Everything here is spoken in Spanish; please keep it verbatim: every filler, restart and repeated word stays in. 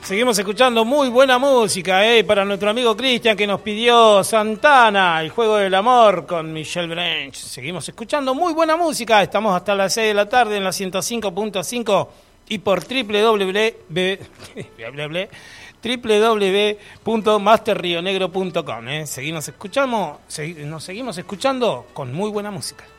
Seguimos escuchando muy buena música, eh, para nuestro amigo Cristian que nos pidió Santana, el juego del amor con Michelle Branch. Seguimos escuchando muy buena música, estamos hasta las seis de la tarde en la ciento cinco punto cinco y por doble u doble u doble u punto master rio negro punto com. Eh. Seguimos escuchando, nos seguimos escuchando con muy buena música.